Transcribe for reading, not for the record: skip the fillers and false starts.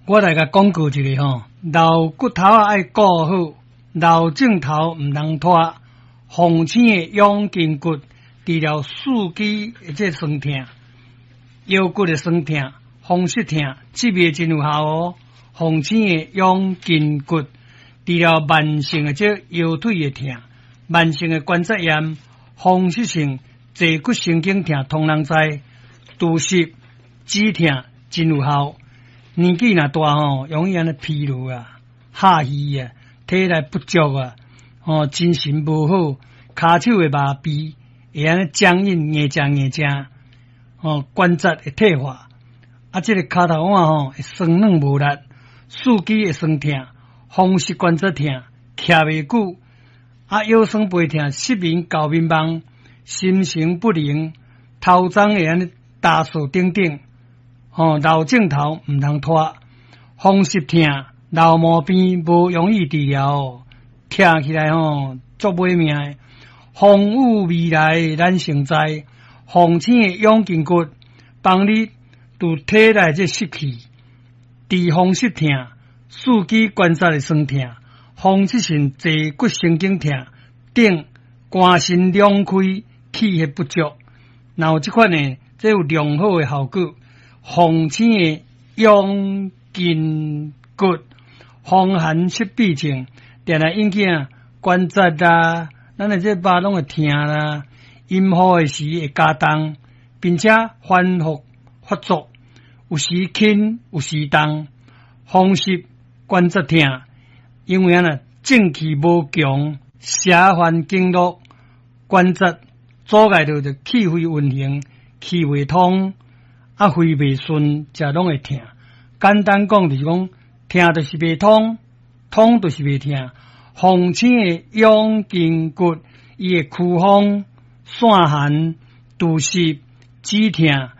我来甲讲过一个吼，老骨头啊爱顾好，老镜头毋通拖。风醒的养筋骨，除了四肢这酸痛、腰骨的酸痛、风湿痛，这味真有效哦。风醒的养筋骨，除了慢性的这腰腿的痛、慢性的关节炎、风湿性坐骨神经痛，通人知。拄湿、止痛真有效。年纪若大吼，容易安尼疲劳啊、下虚啊、体力不足啊、精神无好、骹手的麻痹，会安尼僵硬、硬正，关节会退化，这个骹头腕会酸软无力，四肢会酸痛，风湿关节痛，徛袂久，腰酸背痛、失眠、搞迷茫、心神不宁、头鬃会安尼打扫等等。老镜头毋通拖，风湿痛、老毛病无容易治疗，听起来足买命的。风雨未来咱成知，风醒的养筋骨，帮你拄体内这湿气，治风湿痛、四肢关节的酸痛、风湿性坐骨神经痛等，肝肾两开、气血不足，然后这款呢，这有良好的效果。风醒的养筋骨，风寒湿痹症，定来引起关节啦，咱的这肉拢会痛啦，阴雨的时会加重，并且反复发作，有时轻，有时重，风湿关节痛，因为正气无强，邪烦经络，关节阻碍着气血运行，气未通。肺袂顺，这拢会痛。简单讲就是讲，痛就是袂通，通就是袂痛。风醒的养筋骨，伊会驱风、散寒、除湿、止痛、